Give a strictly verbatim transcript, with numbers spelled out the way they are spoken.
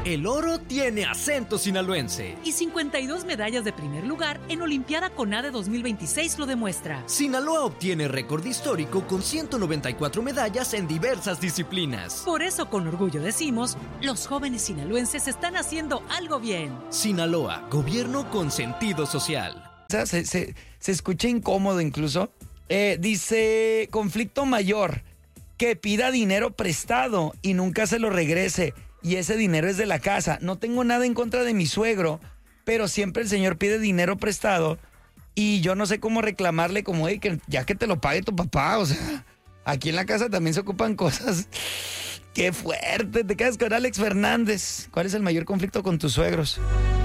El oro tiene acento sinaloense. Y cincuenta y dos medallas de primer lugar en Olimpiada CONADE dos mil veintiséis lo demuestra. Sinaloa obtiene récord histórico con ciento noventa y cuatro medallas en diversas disciplinas. Por eso con orgullo decimos, los jóvenes sinaloenses están haciendo algo bien. Sinaloa, gobierno con sentido social. Se, se, se escucha incómodo incluso. Eh, dice, conflicto mayor, que pida dinero prestado y nunca se lo regrese. Y ese dinero es de la casa. No tengo nada en contra de mi suegro, pero siempre el señor pide dinero prestado y yo no sé cómo reclamarle como, hey, que ya que te lo pague tu papá. O sea, aquí en la casa también se ocupan cosas. ¡Qué fuerte! Te quedas con Alex Fernández. ¿Cuál es el mayor conflicto con tus suegros?